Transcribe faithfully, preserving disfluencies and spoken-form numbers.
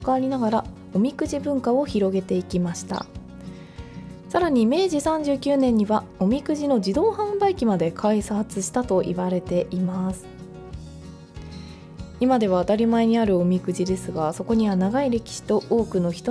関わりながらおみくじ文化を広げていきました。さらにめいじさんじゅうきゅうねんにはおみくじの自動販売機まで開発したと言われています。今では当たり前にあるおみくじですが、そこには長い歴史と多くの人